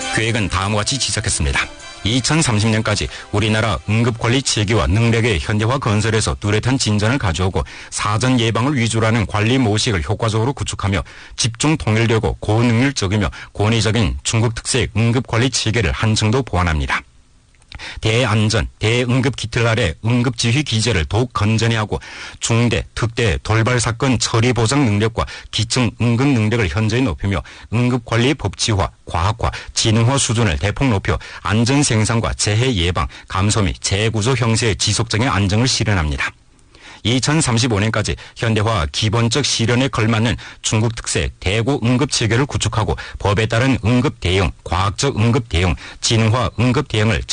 계획은 다음과 같이 지적했습니다. 2030년까지 우리나라 응급관리 체계와 능력의 현대화 건설에서 뚜렷한 진전을 가져오고 사전 예방을 위주로 하는 관리 모식을 효과적으로 구축하며 집중 통일되고 고능률적이며 권위적인 중국 특색 응급관리 체계를 한층더 보완합니다. 대안전, 대응급 기틀 아래 응급지휘 기제를 더욱 건전히 하고 중대, 특대, 돌발 사건 처리 보장 능력과 기층 응급 능력을 현저히 높이며 응급관리 법치화, 과학화, 지능화 수준을 대폭 높여 안전 생산과 재해 예방, 감소 및 재구조 형태의 지속적인 안정을 실현합니다. 2035년까지 현대화 기본적 실현에 걸맞는 중국 특색 대구 응급 체계를 구축하고 법에 따른 응급 대응, 과학적 응급 대응, 지능화 응급 대응을